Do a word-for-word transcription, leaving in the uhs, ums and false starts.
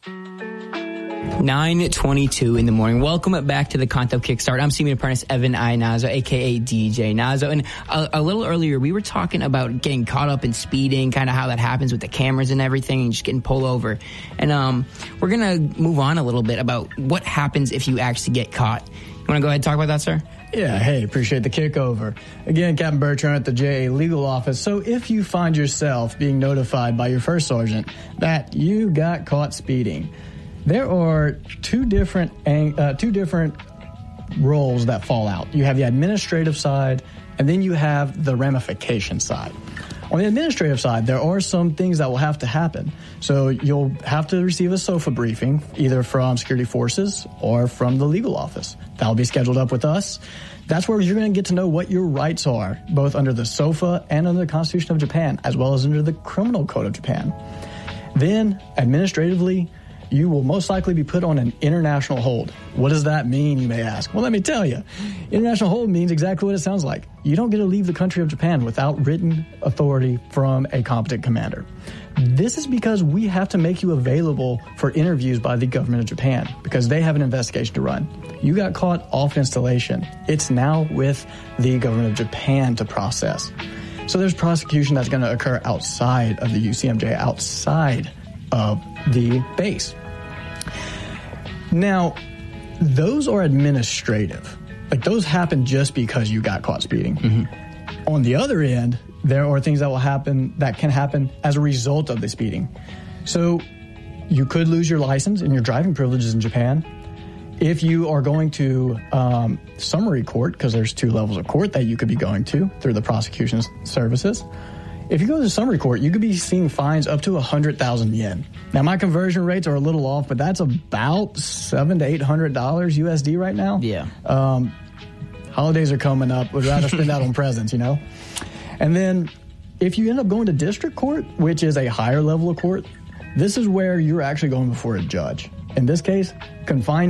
nine twenty-two in the morning. Welcome back to the Conto Kickstart. I'm Senior Apprentice Evan I. Nazo, a k a. D J Nazo. And a, a little earlier, we were talking about getting caught up in speeding, kind of how that happens with the cameras and everything, and just getting pulled over. And um, we're going to move on a little bit about what happens if you actually get caught. You want to go ahead and talk about that, sir? Yeah, hey, appreciate the kickover. Again, Captain Bertrand at the J A Legal Office. So if you find yourself being notified by your first sergeant that you got caught speeding, there are two different uh, two different roles that fall out. You have the administrative side, and then you have the ramification side. On the administrative side, there are some things that will have to happen. So you'll have to receive a SOFA briefing, either from security forces or from the legal office. That'll be scheduled up with us. That's where you're going to get to know what your rights are, both under the SOFA and under the Constitution of Japan, as well as under the Criminal Code of Japan. Then, administratively, you will most likely be put on an international hold. What does that mean, you may ask? Well, let me tell you. International hold means exactly what it sounds like. You don't get to leave the country of Japan without written authority from a competent commander. This is because we have to make you available for interviews by the government of Japan because they have an investigation to run. You got caught off installation. It's now with the government of Japan to process. So there's prosecution that's going to occur outside of the U C M J, outside of the base. Now, those are administrative. Like, those happen just because you got caught speeding. Mm-hmm. On the other end, there are things that will happen, that can happen as a result of the speeding. So you could lose your license and your driving privileges in Japan. If you are going to um, summary court, because there's two levels of court that you could be going to through the prosecution services. If you go to summary court, you could be seeing fines up to one hundred thousand yen. Now, my conversion rates are a little off, but that's about seven to eight hundred dollars U S D right now. Yeah. Um, holidays are coming up. Would rather spend that on presents, you know. And then, if you end up going to district court, which is a higher level of court, this is where you're actually going before a judge. In this case, confined